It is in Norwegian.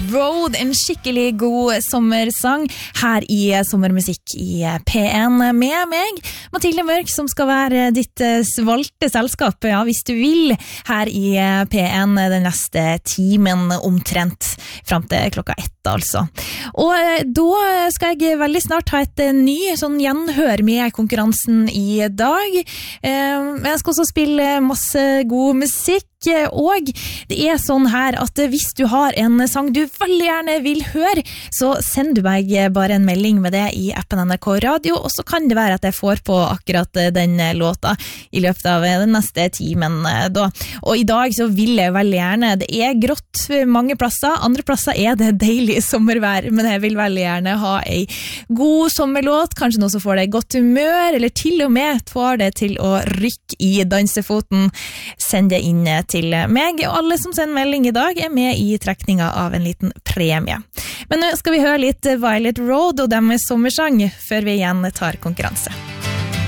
Road, en skikkelig god sommersang her i Sommermusikk i P1 med meg, Mathilde Mørk, som skal være ditt valgte selskap, ja, hvis du vil, her i P1 den neste timen omtrent, frem til klokka 1, altså. Og da skal jeg veldig snart ha et ny sånn gjenhør med konkurransen i dag. Jeg skal også spille masse god musikk, og det er sånn her at hvis du har en sang du veldig gjerne vil høre, så send du meg bare en melding med det i appen NRK Radio, og så kan det være at jeg får på akkurat den låta i løpet av den neste timen da. Og i dag så vil jeg veldig gjerne, det er grått mange plasser, andre plasser er det deilig sommervær, men jeg vil veldig gjerne ha en god sommerlåt, kanskje noe som får deg godt humør, eller til og med får det til å rykke i dansefoten. Send det inn til meg, og alle som sender melding i dag er med i trekninga av en liten premie. Men nå skal vi høre litt Violet Road og deres sommersang før vi igjen tar konkurranse.